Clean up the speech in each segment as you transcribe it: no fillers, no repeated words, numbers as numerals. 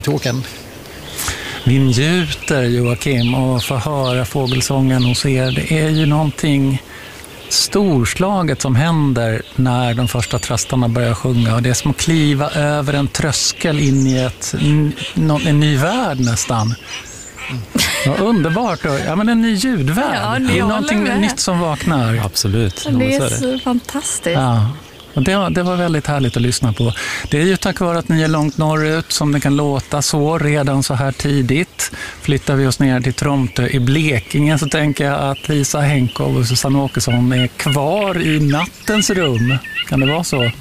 Håkan. Vi njuter, Joakim, och får höra fågelsången hos er. Det är ju någonting storslaget som händer när de första trastarna börjar sjunga. Och det är som att kliva över en tröskel in i en ny värld nästan. Ja, underbart. Ja, men en ny ljudvärld. Ja, det är någonting nytt som vaknar. Absolut. Det är så fantastiskt. Ja. Och det var väldigt härligt att lyssna på. Det är ju tack vare att ni är långt norrut som det kan låta så redan så här tidigt. Flyttar vi oss ner till Tromtö i Blekinge så tänker jag att Lisa Henkow och Susanne Åkesson är kvar i nattens rum. Kan det vara så?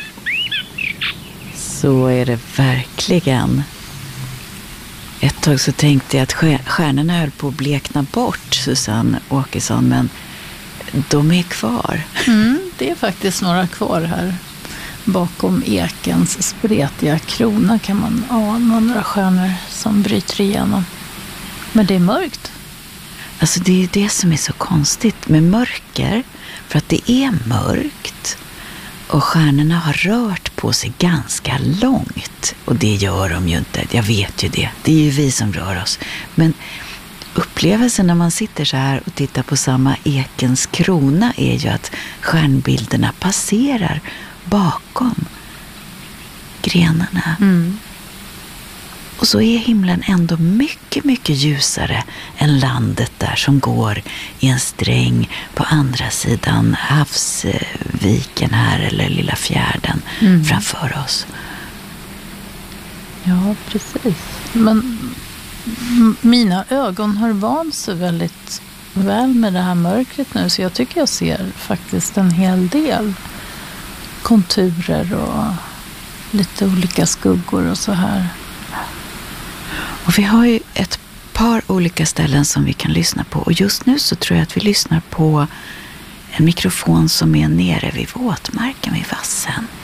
Så är det verkligen. Ett tag så tänkte jag att stjärnorna höll på att blekna bort, Susanne Åkesson, men de är kvar. Det är faktiskt några kvar här. Bakom ekens spretiga krona kan man ana några stjärnor som bryter igenom. Men det är mörkt. Alltså det är ju det som är så konstigt med mörker. För att det är mörkt. Och stjärnorna har rört på sig ganska långt. Och det gör de ju inte. Jag vet ju det. Det är ju vi som rör oss. Men upplevelsen när man sitter så här och tittar på samma ekens krona är ju att stjärnbilderna passerar bakom grenarna. Och så är himlen ändå mycket, mycket ljusare än landet där som går i en sträng på andra sidan havsviken här eller lilla fjärden framför oss. Ja, precis. Men mina ögon har vant sig väldigt väl med det här mörkret nu, så jag tycker jag ser faktiskt en hel del konturer och lite olika skuggor och så här. Och vi har ju ett par olika ställen som vi kan lyssna på, och just nu så tror jag att vi lyssnar på en mikrofon som är nere vid våtmarken vid vassen.